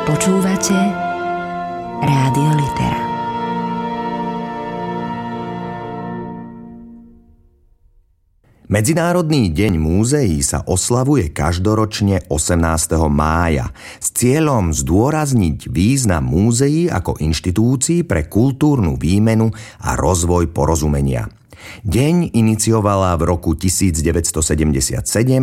Počúvate Rádio Litera. Medzinárodný deň múzeí sa oslavuje každoročne 18. mája s cieľom zdôrazniť význam múzeí ako inštitúcií pre kultúrnu výmenu a rozvoj porozumenia. Deň iniciovala v roku 1977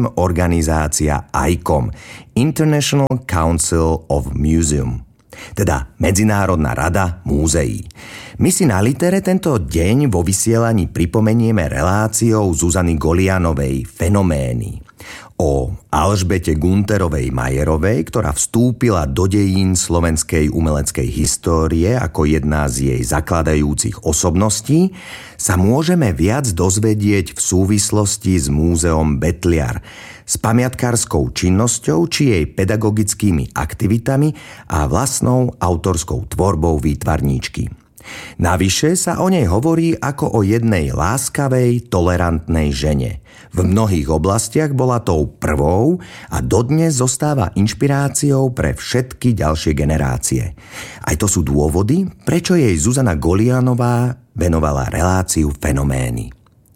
organizácia ICOM, International Council of Museum, teda Medzinárodná rada múzeí. My si na Litere tento deň vo vysielaní pripomenieme reláciou Zuzany Golianovej Fenomény o Alžbete Gunterovej Majerovej, ktorá vstúpila do dejín slovenskej umeleckej histórie ako jedna z jej zakladajúcich osobností, sa môžeme viac dozvedieť v súvislosti s múzeom Betliar, s pamiatkárskou činnosťou či jej pedagogickými aktivitami a vlastnou autorskou tvorbou výtvarníčky. Navyše sa o nej hovorí ako o jednej láskavej, tolerantnej žene. V mnohých oblastiach bola tou prvou a dodnes zostáva inšpiráciou pre všetky ďalšie generácie. Aj to sú dôvody, prečo jej Zuzana Golianová venovala reláciu Fenomény.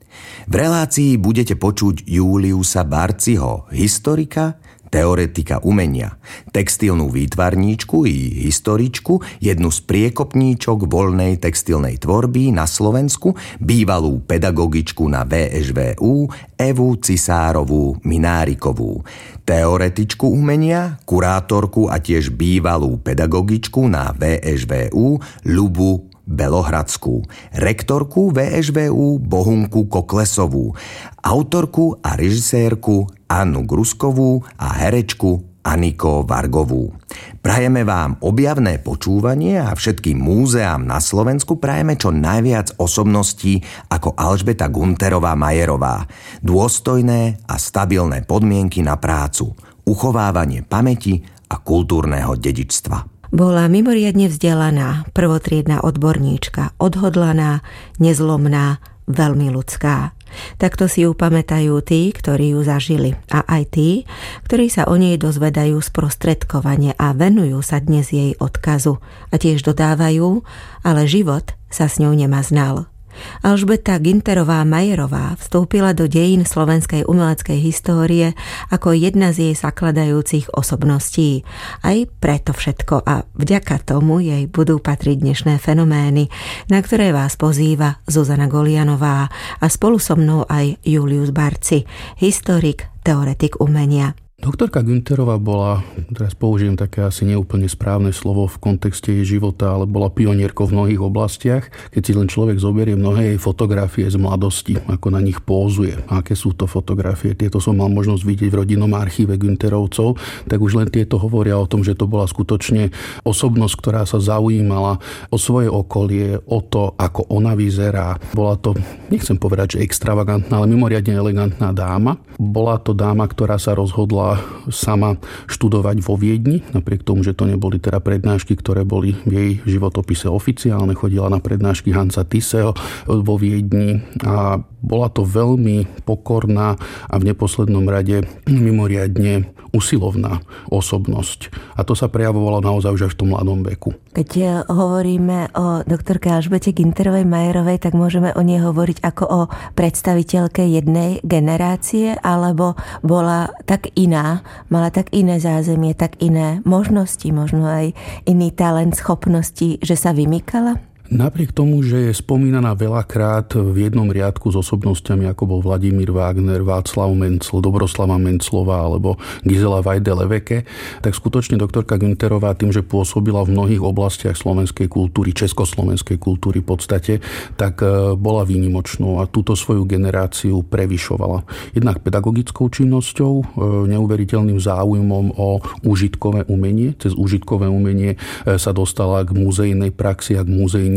V relácii budete počuť Juliusa Barciho, historika, teoretika umenia, textilnú výtvarníčku i historičku, jednu z priekopníčok voľnej textilnej tvorby na Slovensku, bývalú pedagogičku na VŠVU Evu Cisárovú Minárikovú, teoretičku umenia, kurátorku a tiež bývalú pedagogičku na VŠVU Ľubu Belohradskú, rektorku VŠVU Bohunku Koklesovú, autorku a režisérku Annu Gruskovú a herečku Aniko Vargovú. Prajeme vám objavné počúvanie a všetkým múzeám na Slovensku prajeme čo najviac osobností ako Alžbeta Gunterová Majerová, dôstojné a stabilné podmienky na prácu, uchovávanie pamäti a kultúrneho dedičstva. Bola mimoriadne vzdelaná, prvotriedna odborníčka, odhodlaná, nezlomná, veľmi ľudská. Takto si ju pamätajú tí, ktorí ju zažili, a aj tí, ktorí sa o nej dozvedajú sprostredkovane a venujú sa dnes jej odkazu a tiež dodávajú, ale život sa s ňou nemaznal. Alžbeta Gunterová Majerová vstúpila do dejín slovenskej umeleckej histórie ako jedna z jej zakladajúcich osobností. Aj preto všetko a vďaka tomu jej budú patriť dnešné fenomény, na ktoré vás pozýva Zuzana Golianová a spolu so mnou aj Julius Barci, historik, teoretik umenia. Doktorka Gunterová bola, teraz použijem také asi neúplne správne slovo v kontexte jej života, ale bola pionierkou v mnohých oblastiach. Keď si len človek zoberie mnohé jej fotografie z mladosti, ako na nich pózuje, aké sú to fotografie, tieto som mal možnosť vidieť v rodinnom archíve Gunterovcov, tak už len tieto hovoria o tom, že to bola skutočne osobnosť, ktorá sa zaujímala o svoje okolie, o to, ako ona vyzerá. Bola to, nechcem povedať, že extravagantná, ale mimoriadne elegantná dáma. Bola to dáma, ktorá sa rozhodla sama študovať vo Viedni, napriek tomu, že to neboli teda prednášky, ktoré boli v jej životopise oficiálne. Chodila na prednášky Hansa Tisseho vo Viedni a bola to veľmi pokorná a v neposlednom rade mimoriadne usilovná osobnosť. A to sa prejavovalo naozaj už až v tom mladom veku. Keď hovoríme o doktorke Alžbete Gunterovej Majerovej, tak môžeme o nej hovoriť ako o predstaviteľke jednej generácie, alebo bola tak iná, mala tak iné zázemie, tak iné možnosti, možno aj iný talent, schopnosti, že sa vymykala? Napriek tomu, že je spomínaná veľakrát v jednom riadku s osobnostiami, ako bol Vladimír Wagner, Václav Mencl, Dobroslava Menclová alebo Gizela Vajde-Leveke, tak skutočne doktorka Gunterová tým, že pôsobila v mnohých oblastiach slovenskej kultúry, československej kultúry v podstate, tak bola výnimočnou a túto svoju generáciu prevyšovala. Jednak pedagogickou činnosťou, neuveriteľným záujmom o užitkové umenie. Cez užitkové umenie sa dostala k muzejnej praxi a k muzejníctvu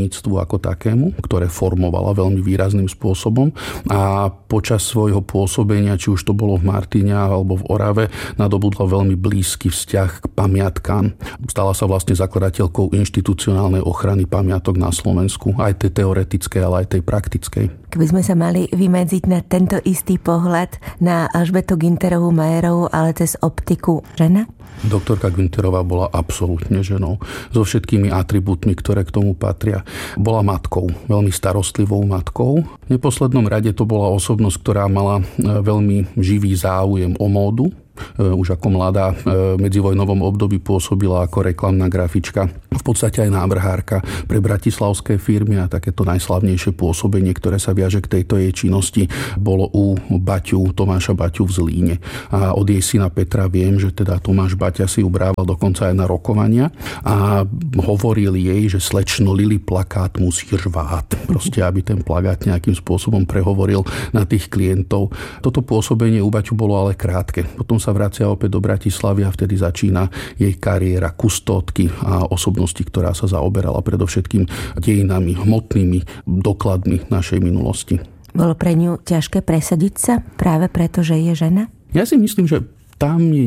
hudobníctvu ako takému, ktoré formovala veľmi výrazným spôsobom a počas svojho pôsobenia, či už to bolo v Martine alebo v Orave, nadobudla veľmi blízky vzťah k pamiatkám. Stala sa vlastne zakladateľkou inštitucionálnej ochrany pamiatok na Slovensku, aj tej teoretickej, ale aj tej praktickej. Keby sme sa mali vymedziť na tento istý pohľad na Alžbetu Günterovú Mayerovú, ale cez optiku žena? Doktorka Günterová bola absolútne ženou, so všetkými atribútmi, ktoré k tomu patria. Bola matkou, veľmi starostlivou matkou. V neposlednom rade to bola osobnosť, ktorá mala veľmi živý záujem o módu. Už ako mladá v medzivojnovom období pôsobila ako reklamná grafička, v podstate aj návrhárka pre bratislavské firmy a takéto najslavnejšie pôsobenie, ktoré sa viaže k tejto jej činnosti, bolo u Tomáša Baťu v Zlíne. A od jej syna Petra viem, že teda Tomáš Baťa si ubrával dokonca aj na rokovania a hovoril jej, že slečno Lili, plakát musí řvát. Proste, aby ten plakát nejakým spôsobom prehovoril na tých klientov. Toto pôsobenie u Baťu bolo ale krátke. Potom sa vracia opäť do Bratislavy a vtedy začína jej kariéra kustódky a osobnosti, ktorá sa zaoberala predovšetkým dejinami, hmotnými dokladmi našej minulosti. Bolo pre ňu ťažké presadiť sa práve preto, že je žena? Ja si myslím, že tam je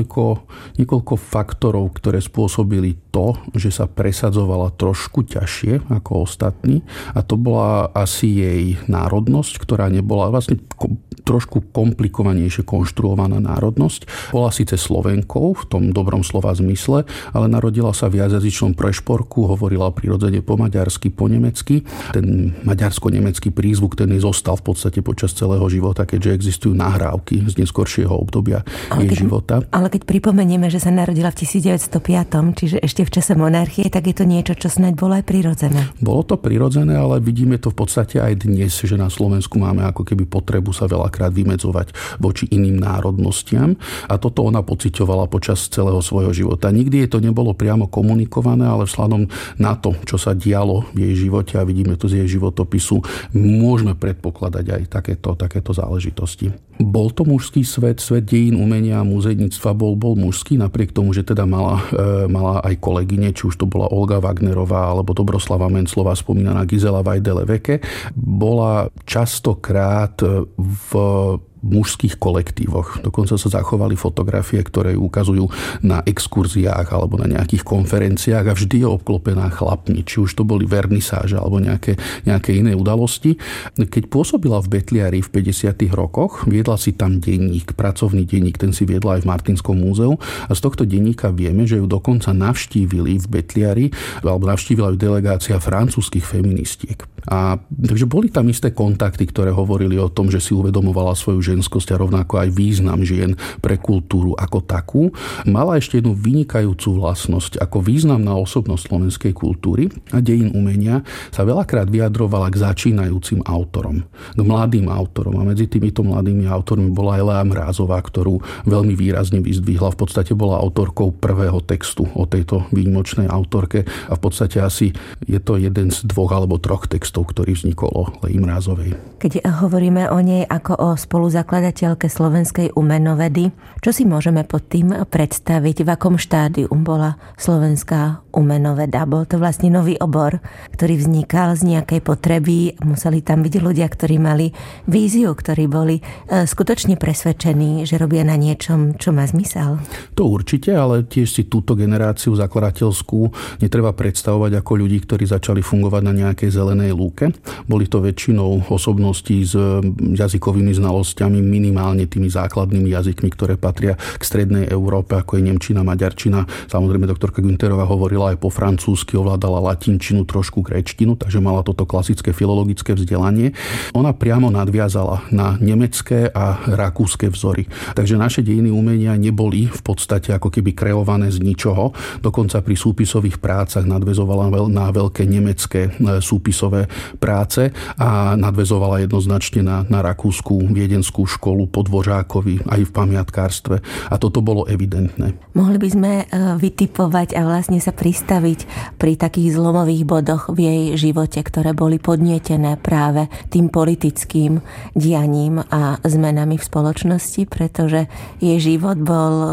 niekoľko faktorov, ktoré spôsobili to, že sa presadzovala trošku ťažšie ako ostatní. A to bola asi jej národnosť, ktorá nebola vlastne trošku komplikovanejšie konštruovaná národnosť. Bola síce Slovenkou v tom dobrom slova zmysle, ale narodila sa v viacjazyčnom Prešporku, hovorila prirodzene po maďarsky, po nemecky. Ten maďarsko-nemecký prízvuk, ten jej zostal v podstate počas celého života, keďže existujú nahrávky z neskoršieho obdobia jej života. Ale keď pripomenieme, že sa narodila v 1905, čiže ešte v čase monarchie, tak je to niečo, čo snáď bolo aj prirodzené. Bolo to prirodzené, ale vidíme to v podstate aj dnes, že na Slovensku máme ako keby potrebu sa veľakrát vymedzovať voči iným národnostiam a toto ona pociťovala počas celého svojho života. Nikdy jej to nebolo priamo komunikované, ale vzhľadom na to, čo sa dialo v jej živote a vidíme to z jej životopisu, môžeme predpokladať aj takéto záležitosti. Bol to mužský svet dejín, umenia a múzeníctva bol mužský, napriek tomu, že teda mala aj kolegyne, či už to bola Olga Wagnerová alebo Dobroslava Menclová, spomínaná Gizela Vajdele-Veke, bola častokrát v mužských kolektívoch. Dokonca sa zachovali fotografie, ktoré ju ukazujú na exkurziách alebo na nejakých konferenciách a vždy je obklopená chlapmi, či už to boli vernisáže alebo nejaké iné udalosti. Keď pôsobila v Betliari v 50. rokoch, viedla si tam denník, pracovný denník, ten si viedla aj v Martinskom múzeu a z tohto denníka vieme, že ju dokonca navštívili v Betliari alebo navštívila ju delegácia francúzskych feministiek. A takže boli tam isté kontakty, ktoré hovorili o tom, že si uvedomovala svoju ženskosť a rovnako aj význam žien pre kultúru ako takú. Mala ešte jednu vynikajúcu vlastnosť. Ako významná osobnosť slovenskej kultúry a dejín umenia sa veľakrát vyjadrovala k začínajúcim autorom, k mladým autorom. A medzi týmito mladými autormi bola aj Lea Mrázová, ktorú veľmi výrazne vyzdvihla. V podstate bola autorkou prvého textu o tejto výnimočnej autorke a v podstate asi je to jeden z 2 alebo 3 textov, ktorý vznikol o Lei Mrázovej. Keď hovoríme o nej ako o spoluzakladateľke slovenskej umenovedy, čo si môžeme pod tým predstaviť? V akom štádiu bola slovenská umenoveda? Bol to vlastne nový obor, ktorý vznikal z nejakej potreby. Museli tam byť ľudia, ktorí mali víziu, ktorí boli skutočne presvedčení, že robia na niečom, čo má zmysel. To určite, ale tiež si túto generáciu zakladateľskú netreba predstavovať ako ľudí, ktorí začali fungovať na nejakej zelenej lúke. Boli to väčšinou osobnosti s jazykovými znalosťami, minimálne tými základnými jazykmi, ktoré patria k strednej Európe, ako je nemčina, maďarčina. Samozrejme, doktorka Günterová hovorila aj po francúzsky, ovládala latinčinu, trošku gréčtinu, takže mala toto klasické filologické vzdelanie. Ona priamo nadviazala na nemecké a rakúske vzory. Takže naše dejiny umenia neboli v podstate ako keby kreované z ničoho. Dokonca pri súpisových prácach nadväzovala na veľké nemecké súpisové práce a nadväzovala jednoznačne na rakúsku viedenskú školu po Dvořákovi aj v pamiatkárstve. A toto bolo evidentné. Mohli by sme vytipovať a vlastne sa pristaviť pri takých zlomových bodoch v jej živote, ktoré boli podnietené práve tým politickým dianím a zmenami v spoločnosti, pretože jej život bol v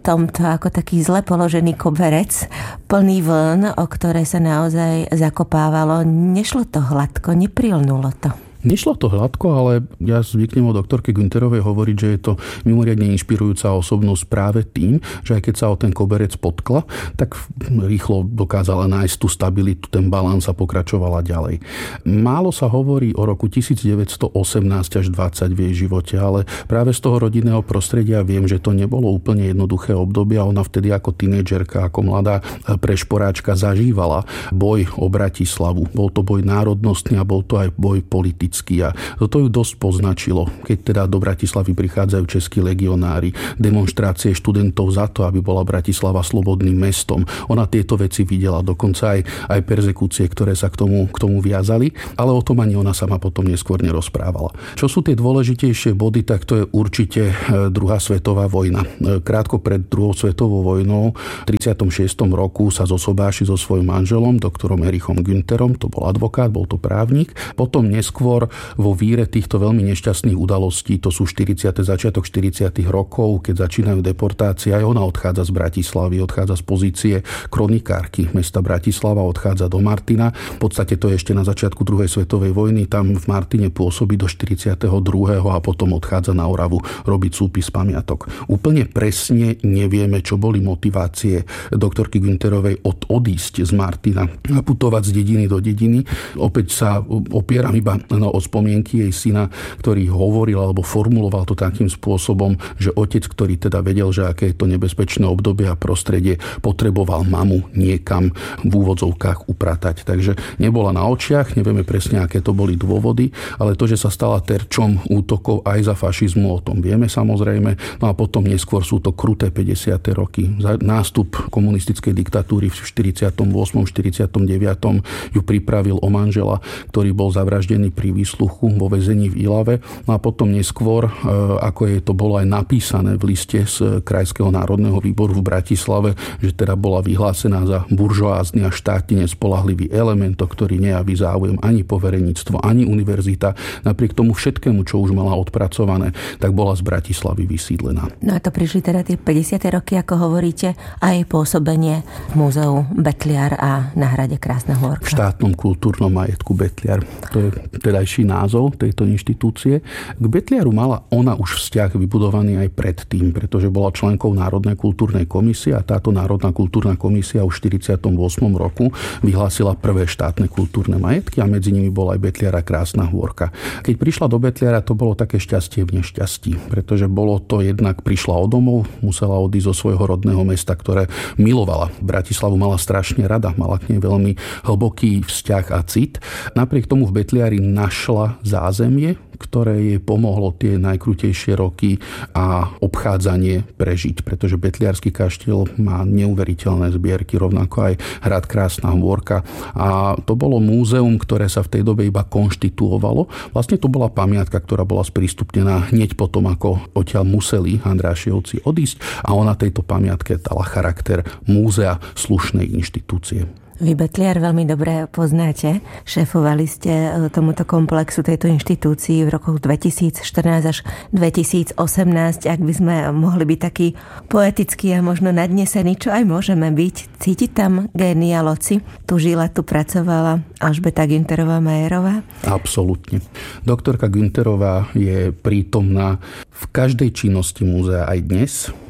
tomto ako taký zle položený koberec, plný vln, o ktoré sa naozaj zakopávalo. Nešlo to hladko, neprilnulo to. Nešlo to hladko, ale ja zvyknem o doktorke Günterovej hovoriť, že je to mimoriadne inšpirujúca osobnosť práve tým, že aj keď sa o ten koberec potkla, tak rýchlo dokázala nájsť tú stabilitu, ten balans a pokračovala ďalej. Málo sa hovorí o roku 1918 až 20 v jej živote, ale práve z toho rodinného prostredia viem, že to nebolo úplne jednoduché obdobie a ona vtedy ako tínedžerka, ako mladá prešporáčka zažívala boj o Bratislavu. Bol to boj národnostný a bol to aj boj politický. A toto ju dosť poznačilo, keď teda do Bratislavy prichádzajú českí legionári, demonštrácie študentov za to, aby bola Bratislava slobodným mestom. Ona tieto veci videla, dokonca aj perzekúcie, ktoré sa k tomu viazali, ale o tom ani ona sama potom neskôr nerozprávala. Čo sú tie dôležitejšie body, tak to je určite druhá svetová vojna. Krátko pred druhou svetovou vojnou v 36. roku sa zosobáši so svojím manželom, doktorom Erichom Günterom, to bol advokát, bol to právnik. Potom neskôr vo víre týchto veľmi nešťastných udalostí, to sú začiatok 40. rokov, keď začínajú deportácie, aj ona odchádza z Bratislavy, odchádza z pozície kronikárky mesta Bratislava, odchádza do Martina. V podstate to je ešte na začiatku druhej svetovej vojny, tam v Martine pôsobí do 42. a potom odchádza na Oravu robiť súpis pamiatok. Úplne presne nevieme, čo boli motivácie doktorky Günterovej odísť z Martina a putovať z dediny do dediny. Opäť sa opieram iba o spomienky jej syna, ktorý hovoril alebo formuloval to takým spôsobom, že otec, ktorý teda vedel, že aké je to nebezpečné obdobie a prostredie, potreboval mamu niekam v úvodzovkách upratať. Takže nebola na očiach, nevieme presne, aké to boli dôvody, ale to, že sa stala terčom útokov aj za fašizmu, o tom vieme samozrejme. No a potom neskôr sú to kruté 50. roky. Nástup komunistickej diktatúry v 48. 49. ju pripravil o manžela, ktorý bol zavraždený pri výsluchu vo väzení v Ilave. No a potom neskôr, ako je to bolo aj napísané v liste z Krajského národného výboru v Bratislave, že teda bola vyhlásená za buržoázny a štátne nespoľahlivý element, ktorý nejaví záujem ani povereníctvo, ani univerzita. Napriek tomu všetkému, čo už mala odpracované, tak bola z Bratislavy vysídlená. No a to prišli teda tie 50. roky, ako hovoríte, a jej pôsobenie v múzeu Betliar a na hrade Krásna Hôrka. V štátnom kultúrnom majetku Betliar. To je tedajší názov tejto inštitúcie. K Betliaru mala ona už vzťah vybudovaný aj predtým, pretože bola členkou Národnej kultúrnej komisie a táto Národná kultúrna komisia už v 48. roku vyhlásila prvé štátne kultúrne majetky a medzi nimi bola aj Betliar a Krásna Hôrka. Keď prišla do Betliara, to bolo také šťastie v nešťastí, pretože bolo to jednak prišla o domov, musela odísť zo svojho rodného mesta, ktoré milovala. Bratislavu mala strašne rada, mala k nej veľmi hlboký vzťah a cit. Napriek tomu v Betliari našla zázemie, ktoré jej pomohlo tie najkrutejšie roky a obchádzanie prežiť, pretože Betliarsky kaštiel má neuveriteľné zbierky, rovnako aj hrad Krásna Hôrka. A to bolo múzeum, ktoré sa v tej dobe iba konštituovalo. Vlastne to bola pamiatka, ktorá bola sprístupnená hneď potom, ako odtiaľ museli Andrášiovci odísť a ona tejto pamiatke dala charakter múzea slušnej inštitúcie. Vy Betliar veľmi dobre poznáte. Šéfovali ste tomuto komplexu, tejto inštitúcii v rokoch 2014 až 2018. Ak by sme mohli byť takí poetickí a možno nadnesení, čo aj môžeme byť. Cíti tam génia loci? Tu žila, tu pracovala Alžbeta Günterová-Majerová? Absolútne. Doktorka Günterová je prítomná v každej činnosti múzea aj dnes.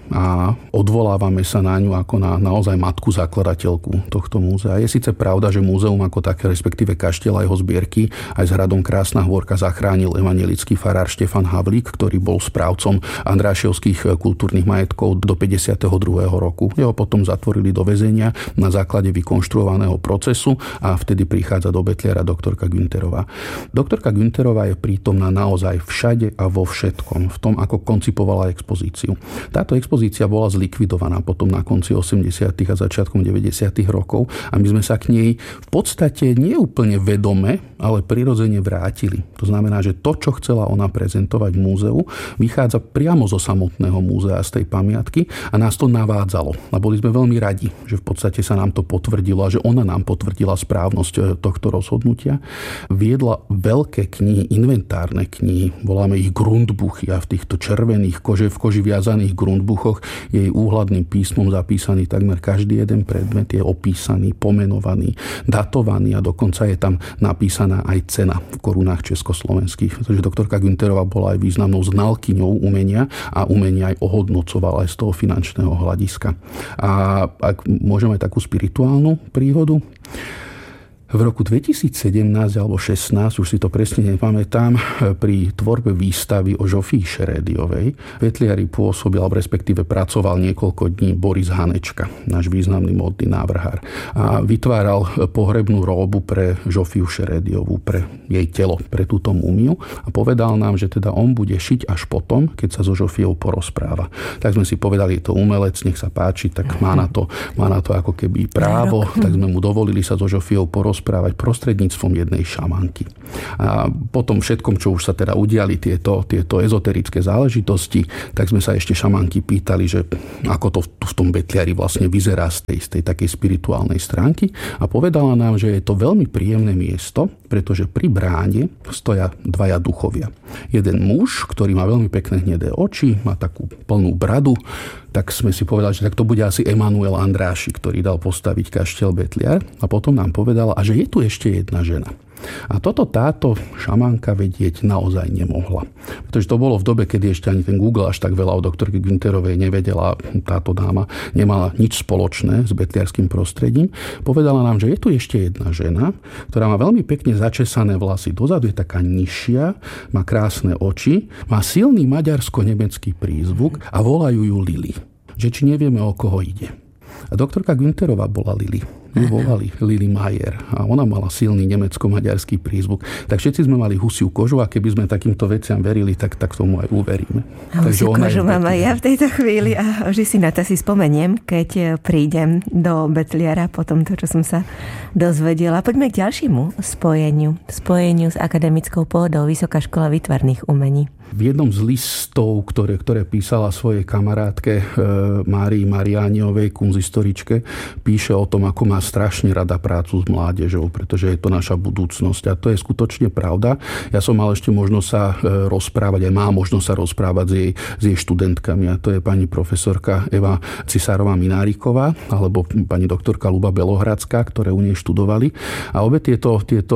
A odvolávame sa na ňu ako na naozaj matku zakladateľku tohto múzea. Je síce pravda, že múzeum ako také, respektíve kaštiel a jeho zbierky aj s hradom Krásna Hôrka zachránil evanjelický farár Štefan Havlík, ktorý bol správcom andrášiovských kultúrnych majetkov do 52. roku. Jeho potom zatvorili do väzenia na základe vykonštruovaného procesu a vtedy prichádza do Betliara doktorka Günterová. Doktorka Günterová je prítomná naozaj všade a vo všetkom, v tom, ako koncipovala expozíciu. Táto expozícia bola zlikvidovaná potom na konci 80. a začiatkom 90. rokov a my sme sa k nej v podstate neúplne vedome, ale prirodzene vrátili. To znamená, že to, čo chcela ona prezentovať v múzeu, vychádza priamo zo samotného múzea, z tej pamiatky a nás to navádzalo. A boli sme veľmi radi, že v podstate sa nám to potvrdilo a že ona nám potvrdila správnosť tohto rozhodnutia. Viedla veľké knihy, inventárne knihy, voláme ich grundbuchy a v týchto červených v koži viazaných grundbuchoch rokoch jej úhladným písmom zapísaný takmer každý jeden predmet, je opísaný, pomenovaný, datovaný a dokonca je tam napísaná aj cena v korunách československých. Pretože doktorka Günterová bola aj významnou znalkyňou umenia a umenie aj ohodnocovala aj z toho finančného hľadiska. A ak môžeme takú spirituálnu príhodu, v roku 2017 alebo 2016, už si to presne nepamätám, pri tvorbe výstavy o Žofii Šerédiovej v Vetliari pôsobil, alebo respektíve pracoval niekoľko dní Boris Hanečka, náš významný módny návrhár. A vytváral pohrebnú róbu pre Žofiu Šerédiovú, pre jej telo, pre túto múmiu. A povedal nám, že teda on bude šiť až potom, keď sa so Žofiou porozpráva. Tak sme si povedali, je to umelec, nech sa páči, tak má na to ako keby právo, tak sme mu dovolili sa so Žofiou porozprávať prostredníctvom jednej šamanky. A potom všetkom, čo už sa teda udiali tieto ezoterické záležitosti, tak sme sa ešte šamanky pýtali, že ako to v tom Vetliari vlastne vyzerá z tej takej spirituálnej stránky a povedala nám, že je to veľmi príjemné miesto, pretože pri bráne stoja dvaja duchovia. Jeden muž, ktorý má veľmi pekné hnedé oči, má takú plnú bradu, tak sme si povedali, že tak to bude asi Emanuel Andráši, ktorý dal postaviť kaštiel Vetliar. A potom nám povedala, a že je tu ešte jedna žena. A táto šamanka vedieť naozaj nemohla. Pretože to bolo v dobe, kedy ešte ani ten Google až tak veľa o doktorke Günterovej nevedela. Táto dáma nemala nič spoločné s vetliarským prostredím. Povedala nám, že je tu ešte jedna žena, ktorá má veľmi pekne začesané vlasy dozadu, je taká nižšia, má krásne oči, má silný maďarsko-nemecký prízvuk a volajú ju Lili. Že či nevieme, o koho ide. A doktorka Günterová bola Lili. Ju volali Lili Mayer a ona mala silný nemecko-maďarský prízvuk. Tak všetci sme mali husiu kožu a keby sme takýmto veciam verili, tak tomu aj uveríme. Husiu kožu mám aj ja v tejto chvíli a vždy si na to si spomeniem, keď prídem do Vetliara po tomto, čo som sa dozvedela. Poďme k ďalšiemu spojeniu s akademickou pôdou Vysoká škola výtvarných umení. V jednom z listov, ktoré písala svojej kamarátke Márii Mariániovej, kunzistoričke, píše o tom, ako má strašne rada prácu s mládežou, pretože je to naša budúcnosť. A to je skutočne pravda. Ja som mal ešte možnosť sa rozprávať, aj má možnosť sa rozprávať s jej študentkami. A to je pani profesorka Eva Cisárová-Mináriková alebo pani doktorka Luba Belohradská, ktoré u nej študovali. A obe tieto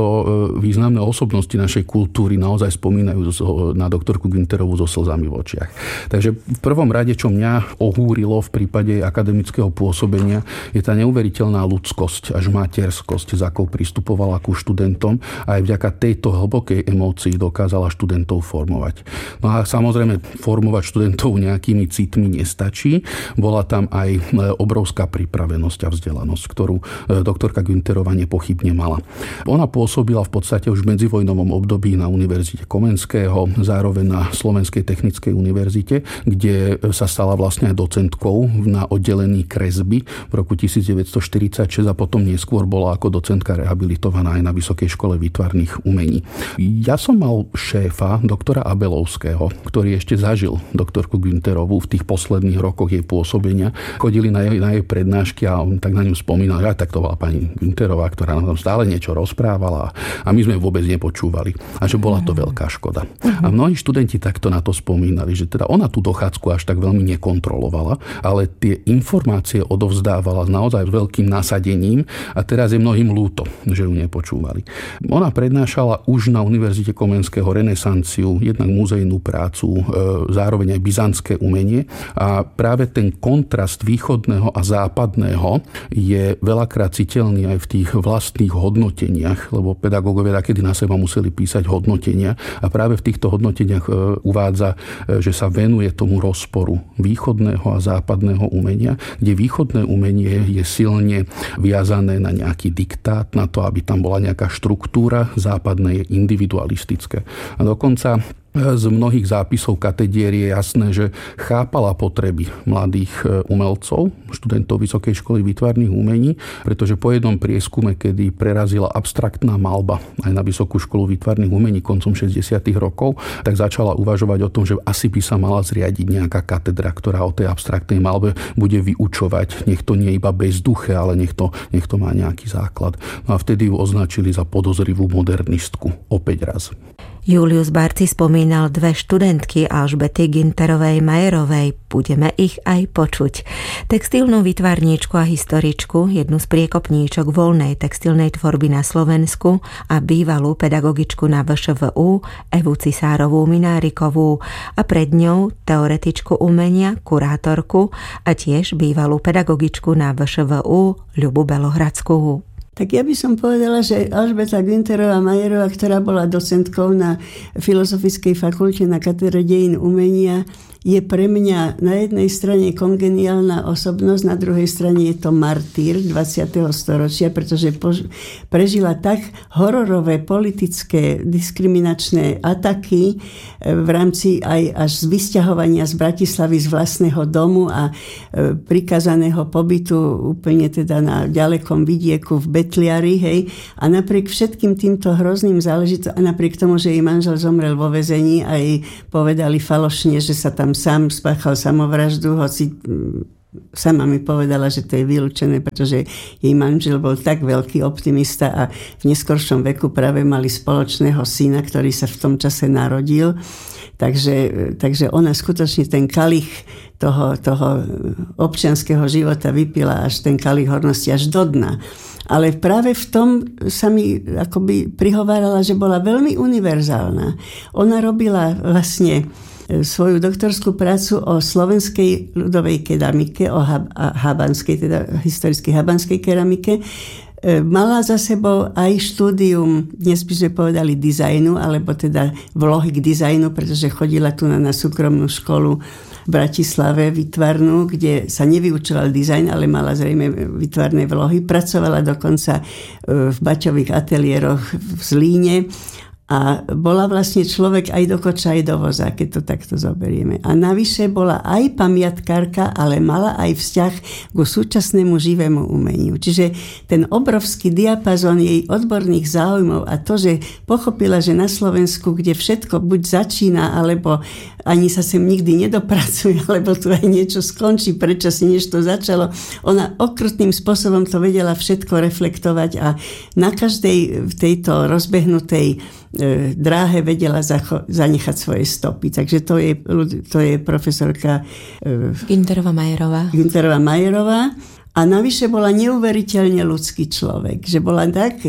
významné osobnosti našej kultúry naozaj spomínajú na doktorku Günterovú so slzami v očiach. Takže v prvom rade, čo mňa ohúrilo v prípade akademického pôsobenia, je tá neuveriteľná ľudskosť až materskosť, za akou pristupovala ku študentom a aj vďaka tejto hlbokej emócii dokázala študentov formovať. No a samozrejme formovať študentov nejakými citmi nestačí. Bola tam aj obrovská pripravenosť a vzdelanosť, ktorú doktorka Günterová nepochybne mala. Ona pôsobila v podstate už v medzivojnovom období na Univerzite Komenského, zároveň na Slovenskej technickej univerzite, kde sa stala vlastne aj docentkou na oddelení kresby v roku 1946 a potom neskôr bola ako docentka rehabilitovaná aj na Vysokej škole výtvarných umení. Ja som mal šéfa, doktora Abelovského, ktorý ešte zažil doktorku Günterovú v tých posledných rokoch jej pôsobenia. Chodili na jej prednášky a on tak na ňu spomínal, že tak to bola pani Günterová, ktorá nám tam stále niečo rozprávala a my sme vôbec nepočúvali. A že bola to veľká škoda. A mnohí študenti takto na to spomínali, že teda ona tú dochádzku až tak veľmi nekontrolovala, ale tie informácie odovzdávala naozaj s veľkým nasadením a teraz je mnohým ľúto, že ju nepočúvali. Ona prednášala už na Univerzite Komenského renesanciu, jednak muzejnú prácu, zároveň aj byzantské umenie a práve ten kontrast východného a západného je veľakrát citeľný aj v tých vlastných hodnoteniach, lebo pedagógovia takedy na seba museli písať hodnotenia a práve v týchto hodnoteniach uvádza, že sa venuje tomu rozporu východného a západného umenia, kde východné umenie je silne viazané na nejaký diktát, na to, aby tam bola nejaká štruktúra, západné je individualistické. A dokonca z mnohých zápisov katedier je jasné, že chápala potreby mladých umelcov, študentov Vysokej školy výtvarných umení, pretože po jednom prieskume, kedy prerazila abstraktná maľba aj na Vysokú školu výtvarných umení koncom 60. rokov, tak začala uvažovať o tom, že asi by sa mala zriadiť nejaká katedra, ktorá o tej abstraktnej maľbe bude vyučovať. Nech to nie iba bezduché, ale nech to má nejaký základ. No a vtedy ju označili za podozrivú modernistku. Opäť raz. Julius Barci spomínal dve študentky Alžbety Ginterovej Majerovej. Budeme ich aj počuť. Textilnú výtvarníčku a historičku, jednu z priekopníčok voľnej textilnej tvorby na Slovensku a bývalú pedagogičku na VŠVU Evu Cisárovú Minárikovú a pred ňou teoretičku umenia, kurátorku a tiež bývalú pedagogičku na VŠVU Ľubu Belohradskú. Tak ja by som povedala, že Alžbeta Ginterová Majerová, ktorá bola docentkou na Filozofickej fakulte na katedre dejín umenia, je pre mňa na jednej strane kongeniálna osobnosť, na druhej strane je to martýr 20. storočia, pretože prežila tak hororové politické diskriminačné ataky v rámci aj až vysťahovania z Bratislavy z vlastného domu a prikazaného pobytu úplne teda na ďalekom vidieku v Betliari, hej. A napriek všetkým týmto hrozným záležitostiam, a napriek tomu, že jej manžel zomrel vo väzení a jej povedali falošne, že sa tam sám spáchal samovraždu, hoci sama mi povedala, že to je vylúčené, pretože jej manžel bol tak veľký optimista a v neskoršom veku práve mali spoločného syna, ktorý sa v tom čase narodil. Takže ona skutočne ten kalich toho občianskeho života vypila až ten kalich hornosti až do dna. Ale práve v tom sa mi akoby prihovárala, že bola veľmi univerzálna. Ona robila vlastne svoju doktorskú prácu o slovenskej ľudovej keramike, o habanskej, teda historickej habanskej keramike. Mala za sebou aj štúdium, dnes by sme povedali dizajnu, alebo teda vlohy k dizajnu, pretože chodila tu na súkromnú školu v Bratislave výtvarnú, kde sa nevyučoval dizajn, ale mala zrejme výtvarné vlohy. Pracovala dokonca v baťových ateliéroch v Zlíne. A bola vlastne človek aj do koča, aj do voza, keď to takto zoberieme. A navyše bola aj pamiatkárka, ale mala aj vzťah k súčasnému živému umeniu. Čiže ten obrovský diapazón jej odborných záujmov a to, že pochopila, že na Slovensku, kde všetko buď začína, alebo ani sa sem nikdy nedopracuje, alebo tu aj niečo skončí predčasne, než to začalo. Ona okrutným spôsobom to vedela všetko reflektovať a na každej tejto rozbehnutej dráhe vedela zanechať svoje stopy. Takže to je profesorka Ginterová Majerová. A navyše bola neuveriteľne ľudský človek, že bola tak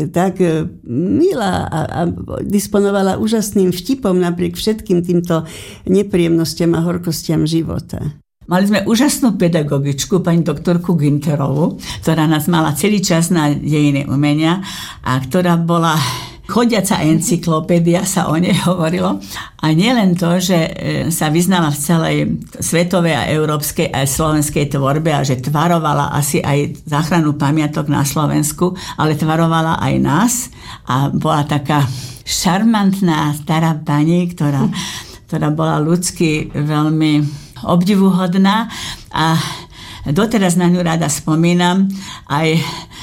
milá a disponovala úžasným vtipom napriek všetkým týmto nepríjemnostiam a horkostiam života. Mali sme úžasnú pedagogičku, pani doktorku Ginterovú, ktorá nás mala celý čas na dejiny umenia a ktorá bola chodiaca encyklopédia, sa o nej hovorilo. A nielen to, že sa vyznala v celej svetovej a európskej aj slovenskej tvorbe a že tvarovala asi aj záchranu pamiatok na Slovensku, ale tvarovala aj nás a bola taká šarmantná stará pani, ktorá bola ľudsky veľmi obdivuhodná a doteraz na ňu rada spomínam. Aj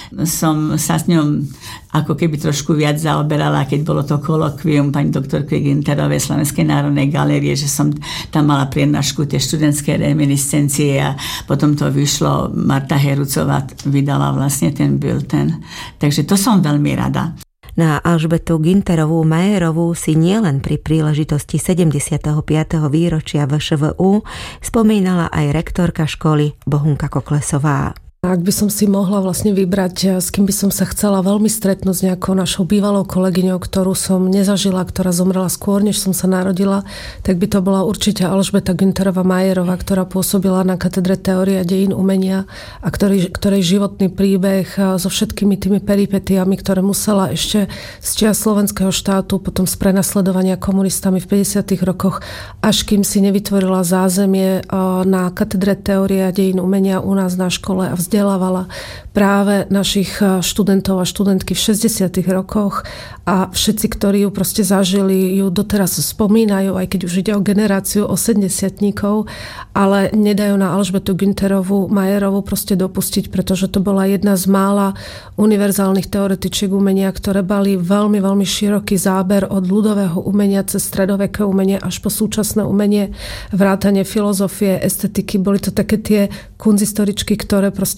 som sa s ňou ako keby trošku viac zaoberala, keď bolo to kolokvium pani doktorky Ginterovej Slovenskej národnej galérie, že som tam mala prednášku tie študentské reminiscencie a potom to vyšlo, Marta Herucová vydala vlastne ten bulletin. Takže to som veľmi rada. Na Alžbetu Ginterovú Majerovú si nielen pri príležitosti 75. výročia VŠVU spomínala aj rektorka školy Bohunka Koklesová. Ak by som si mohla vlastne vybrať, s kým by som sa chcela veľmi stretnúť s nejakou našou bývalou kolegyňou, ktorú som nezažila, ktorá zomrela skôr, než som sa narodila, tak by to bola určite Alžbeta Ginterová Majerová, ktorá pôsobila na katedre teórie a dejín umenia a ktorej životný príbeh so všetkými tými peripetiami, ktoré musela ešte z čias slovenského štátu, potom z prenasledovania komunistami v 50. rokoch, až kým si nevytvorila zázemie na katedre teórie a dejín umenia u nás na škole a vzdelávala práve našich študentov a študentky v 60. rokoch a všetci, ktorí ju proste zažili, ju doteraz spomínajú, aj keď už ide o generáciu 80-tníkov, ale nedajú na Alžbetu Ginterovú Majerovú proste dopustiť, pretože to bola jedna z mála univerzálnych teoretičiek umenia, ktoré mali veľmi, veľmi široký záber od ľudového umenia cez stredoveké umenie až po súčasné umenie, vrátane filozofie, estetiky. Boli to také tie kunzistoričky, ktoré proste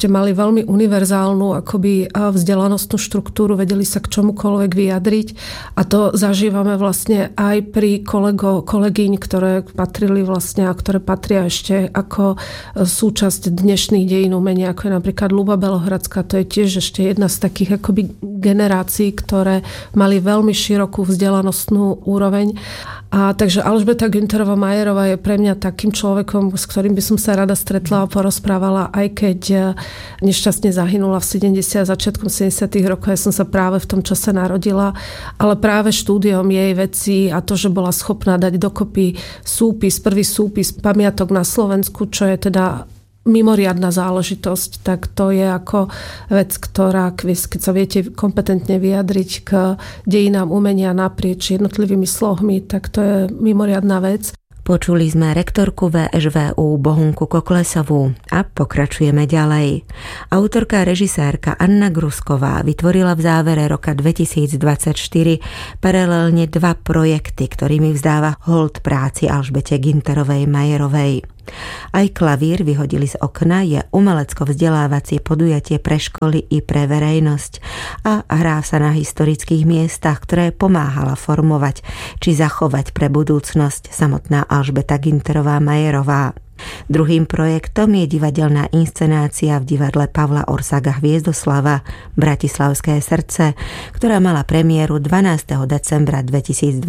proste mali veľmi univerzálnu akoby vzdelanostnú štruktúru, vedeli sa k čomukoľvek vyjadriť a to zažívame vlastne aj pri kolegyň, ktoré patrili vlastne a ktoré patria ešte ako súčasť dnešných dejín umenia, ako je napríklad Ľuba Belohradská, to je tiež ešte jedna z takých akoby generácií, ktoré mali veľmi širokú vzdelanostnú úroveň. A takže Alžbeta Günterová-Majerová je pre mňa takým človekom, s ktorým by som sa rada stretla a porozprávala, aj keď nešťastne zahynula v 70. začiatkom 70. rokov. Ja som sa práve v tom čase narodila, ale práve štúdiom jej vecí a to, že bola schopná dať dokopy prvý súpis pamiatok na Slovensku, čo je teda mimoriadna záležitosť, tak to je ako vec, ktorá, keď sa viete kompetentne vyjadriť k dejinám umenia naprieč jednotlivými slohmi, tak to je mimoriadna vec. Počuli sme rektorku VŠVU Bohunku Koklesovú a pokračujeme ďalej. Autorka a režisérka Anna Grusková vytvorila v závere roka 2024 paralelne 2 projekty, ktorými vzdáva hold práci Alžbete Günterovej-Majerovej. Aj Klavír vyhodili z okna je umelecko-vzdelávacie podujatie pre školy i pre verejnosť a hrá sa na historických miestach, ktoré pomáhala formovať či zachovať pre budúcnosť samotná Alžbeta Günterová-Majerová. Druhým projektom je divadelná inscenácia v divadle Pavla Orsaga Hviezdoslava Bratislavské srdce, ktorá mala premiéru 12. decembra 2024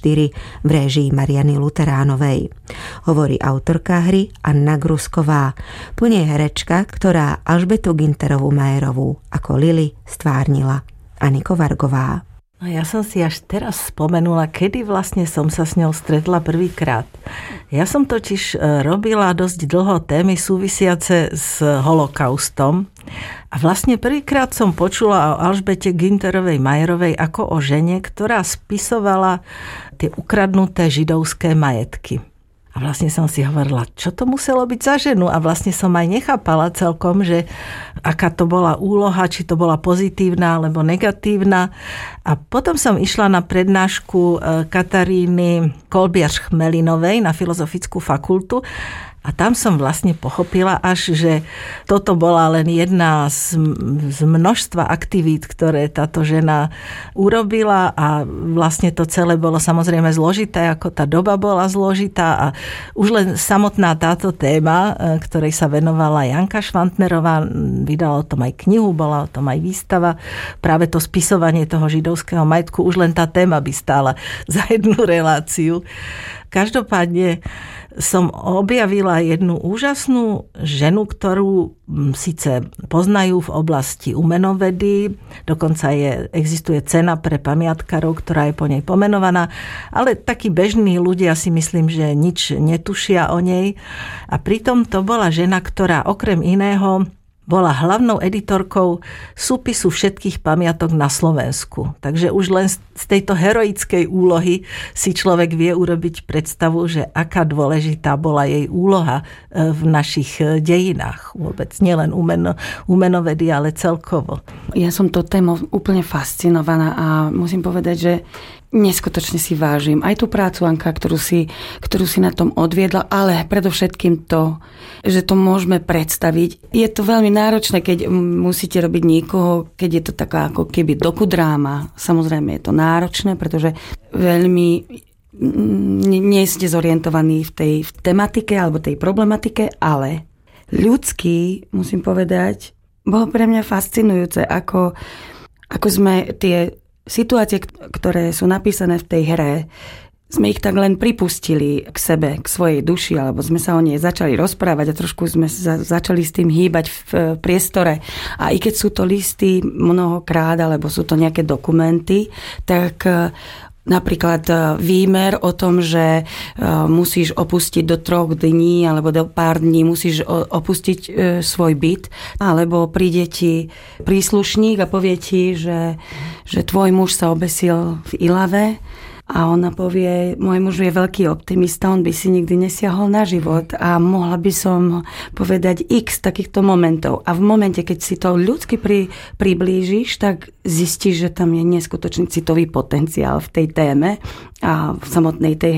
v réžii Mariany Luteránovej. Hovorí autorka hry Anna Grusková, po nej herečka, ktorá Alžbetu Günterovú-Majerovú ako Lili stvárnila. Aniko Vargová. No ja som si až teraz spomenula, kedy vlastne som sa s ňou stretla prvýkrát. Ja som totiž robila dosť dlho témy súvisiace s holokaustom a vlastne prvýkrát som počula o Alžbete Günterovej-Majerovej ako o žene, ktorá spisovala tie ukradnuté židovské majetky. A vlastne som si hovorila, čo to muselo byť za ženu. A vlastne som aj nechápala celkom, že aká to bola úloha, či to bola pozitívna alebo negatívna. A potom som išla na prednášku Kataríny Kolbiař-Chmelinovej na Filozofickú fakultu. A tam som vlastne pochopila až, že toto bola len jedna z množstva aktivít, ktoré táto žena urobila a vlastne to celé bolo samozrejme zložité, ako tá doba bola zložitá a už len samotná táto téma, ktorej sa venovala Janka Švantnerová, vydala o tom aj knihu, bola o tom aj výstava, práve to spisovanie toho židovského majetku, už len tá téma by stála za jednu reláciu. Každopádne som objavila jednu úžasnú ženu, ktorú síce poznajú v oblasti umenovedy, dokonca existuje cena pre pamiatkarov, ktorá je po nej pomenovaná, ale takí bežní ľudia si myslím, že nič netušia o nej. A pritom to bola žena, ktorá okrem iného bola hlavnou editorkou súpisu všetkých pamiatok na Slovensku. Takže už len z tejto heroickej úlohy si človek vie urobiť predstavu, že aká dôležitá bola jej úloha v našich dejinách. Vôbec nielen umenovedy, ale celkovo. Ja som to témou úplne fascinovaná a musím povedať, že neskutočne si vážim aj tú prácu, Anka, ktorú si na tom odviedla, ale predovšetkým to, že to môžeme predstaviť. Je to veľmi náročné, keď musíte robiť niekoho, keď je to taká ako keby dokudráma. Samozrejme je to náročné, pretože veľmi nie ste zorientovaní v tej tematike alebo tej problematike, ale ľudský, musím povedať, bolo pre mňa fascinujúce, ako sme tie situácie, ktoré sú napísané v tej hre, sme ich tak len pripustili k sebe, k svojej duši, alebo sme sa o nej začali rozprávať a trošku sme začali s tým hýbať v priestore. A i keď sú to listy mnohokrát, alebo sú to nejaké dokumenty, tak napríklad výmer o tom, že musíš opustiť do 3 dní alebo do pár dní musíš opustiť svoj byt, alebo príde ti príslušník a povie ti, že tvoj muž sa obesil v Ilave a ona povie, môj muž je veľký optimista, on by si nikdy nesiahol na život a mohla by som povedať x takýchto momentov. A v momente, keď si to ľudsky priblížiš, tak zistíš, že tam je neskutočný citový potenciál v tej téme a v samotnej tej hre.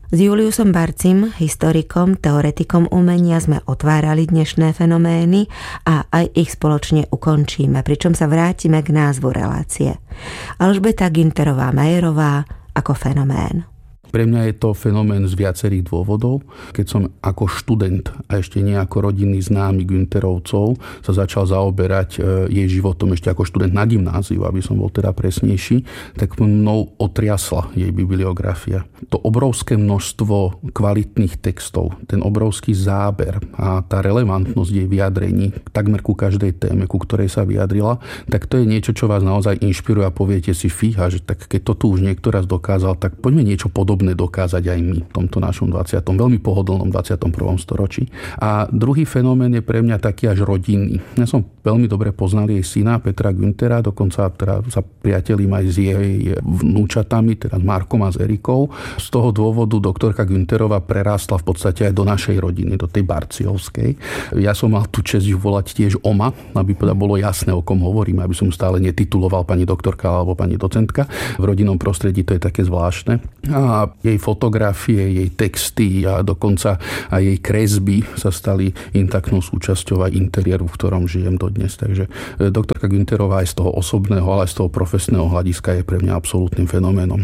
S Juliusom Barcim, historikom, teoretikom umenia sme otvárali dnešné fenomény a aj ich spoločne ukončíme, pričom sa vrátime k názvu relácie. Alžbeta Günterová-Mayerová ako fenomén. Pre mňa je to fenomén z viacerých dôvodov. Keď som ako študent a ešte nie ako rodinný známy Günterovcov sa začal zaoberať jej životom ešte ako študent na gymnáziu, aby som bol teda presnejší, tak mnou otriasla jej bibliografia. To obrovské množstvo kvalitných textov, ten obrovský záber a tá relevantnosť jej vyjadrení takmer ku každej téme, ku ktorej sa vyjadrila, tak to je niečo, čo vás naozaj inšpiruje a poviete si, fíha, že tak keď to tu už niekto raz dokázal, tak poďme niečo podobné dokázať aj my v tomto našom veľmi pohodlnom 21. storočí. A druhý fenomén je pre mňa taký až rodinný. Ja som veľmi dobre poznal jej syna Petra Güntera, dokonca teda sa priatelím aj s jej vnúčatami, teda s Markom a s Erikou. Z toho dôvodu doktorka Günterová prerástla v podstate aj do našej rodiny, do tej Barciovskej. Ja som mal tú česť ju volať tiež Oma, aby bolo jasné, o kom hovorím, aby som stále netituloval pani doktorka alebo pani docentka. V rodinnom prostredí to je také zvláštne. A jej fotografie, jej texty a dokonca aj jej kresby sa stali intaktnou súčasťou aj interiéru, v ktorom žijem dodnes. Takže doktorka Günterová aj z toho osobného, ale aj z toho profesného hľadiska je pre mňa absolútnym fenoménom.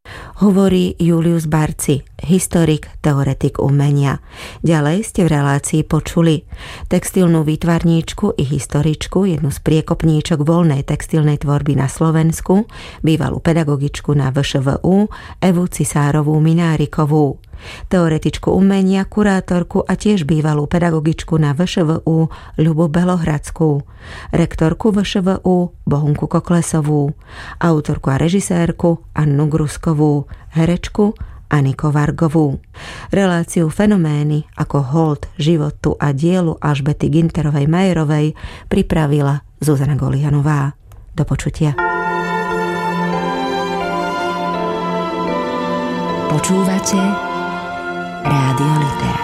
Hovorí Julius Barci, historik, teoretik umenia. Ďalej ste v relácii počuli textilnú výtvarníčku i historičku, jednu z priekopníčok voľnej textilnej tvorby na Slovensku, bývalú pedagogičku na VŠVU, Evu Cisárovú-Minárikovú, teoretičku umenia, kurátorku a tiež bývalú pedagogičku na VŠVU Ľubu Belohradskú, rektorku VŠVU Bohunku Koklesovú, autorku a režisérku Annu Gruskovú, herečku Aniku Vargovú. Reláciu Fenomény ako hold životu a dielu Alžbety Günterovej-Mayerovej pripravila Zuzana Golianová. Do počutia. Počúvate Rádio Litera.